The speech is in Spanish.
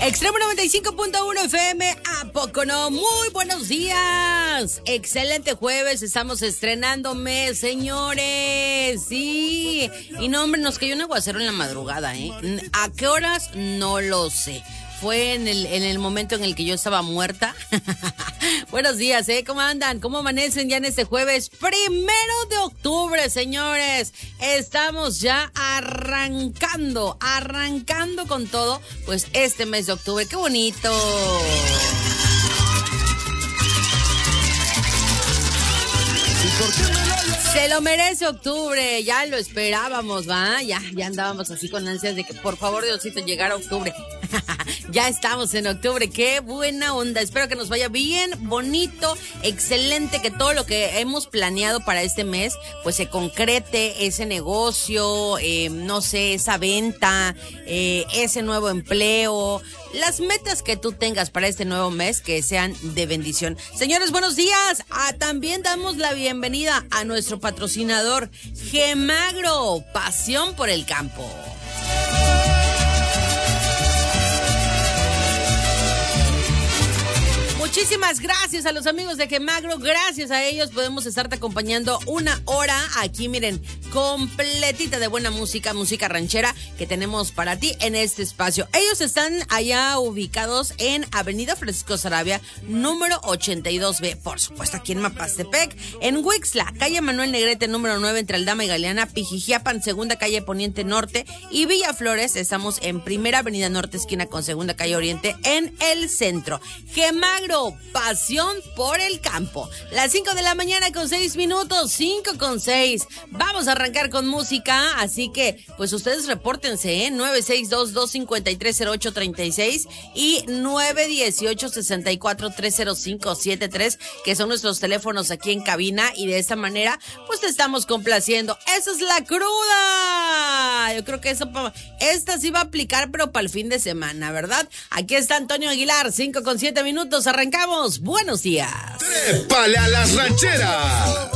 Extremo 95.1 FM, ¿a poco no? Muy buenos días. Excelente jueves, estamos estrenando mes, señores. Sí. Y no, hombre, nos cayó un aguacero en la madrugada, ¿eh? ¿A qué horas? No lo sé. Fue en el momento en el que yo estaba muerta. Buenos días, ¿eh? ¿Cómo andan? ¿Cómo amanecen ya en este jueves? 1 de octubre, señores. Estamos ya arrancando con todo, pues este mes de octubre. ¡Qué bonito! Se lo merece octubre, ya lo esperábamos, ¿va? Ya andábamos así con ansias de que por favor Diosito llegara octubre. Ya estamos en octubre, qué buena onda, espero que nos vaya bien, bonito, excelente, que todo lo que hemos planeado para este mes, pues se concrete, ese negocio, no sé, esa venta, ese nuevo empleo, las metas que tú tengas para este nuevo mes, que sean de bendición. Señores, buenos días. También damos la bienvenida a nuestro patrocinador, Gemagro, pasión por el campo. Muchísimas gracias a los amigos de Gemagro, gracias a ellos podemos estarte acompañando 1 hora aquí, miren, completita de buena música ranchera que tenemos para ti en este espacio. Ellos están allá ubicados en Avenida Francisco Saravia, número 82B, por supuesto aquí en Mapastepec, en Huixla, calle Manuel Negrete, número 9, entre Aldama y Galeana, Pijijiapan, segunda calle Poniente Norte, y Villa Flores, estamos en Primera Avenida Norte, esquina con Segunda calle Oriente, en el centro. Gemagro, pasión por el campo. Las 5 de la mañana con 6 minutos, 5:06. Vamos a arrancar con música, así que pues ustedes repórtense, 962-253-0836 y 918-64-30573, que son nuestros teléfonos aquí en cabina, y de esta manera pues te estamos complaciendo. ¡Esa es la cruda! Yo creo que esta sí va a aplicar, pero para el fin de semana, ¿verdad? Aquí está Antonio Aguilar, 5:07 minutos, arrancamos. Buenos días. ¡Trépale a las rancheras!